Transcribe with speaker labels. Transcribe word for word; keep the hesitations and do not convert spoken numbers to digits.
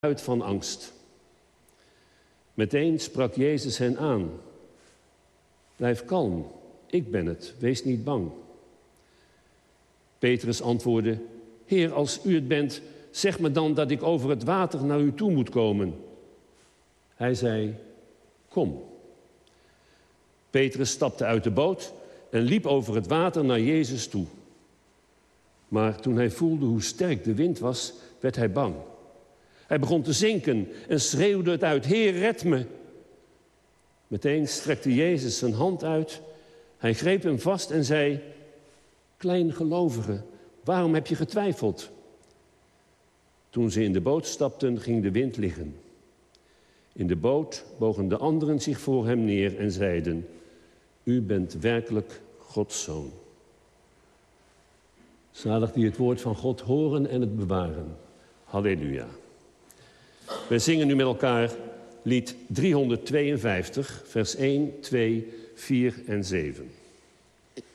Speaker 1: uit van angst. Meteen sprak Jezus hen aan. Blijf kalm, ik ben het, wees niet bang. Petrus antwoordde, Heer, als u het bent, zeg me dan dat ik over het water naar u toe moet komen. Hij zei, kom. Petrus stapte uit de boot en liep over het water naar Jezus toe. Maar toen hij voelde hoe sterk de wind was, werd hij bang. Hij begon te zinken en schreeuwde het uit, Heer, red me. Meteen strekte Jezus zijn hand uit. Hij greep hem vast en zei, Kleingelovige, waarom heb je getwijfeld? Toen ze in de boot stapten, ging de wind liggen. In de boot bogen de anderen zich voor hem neer en zeiden, U bent werkelijk Gods Zoon. Zalig die het woord van God horen en het bewaren. Halleluja. Wij zingen nu met elkaar lied driehonderdtweeënvijftig, vers één, twee, vier en zeven.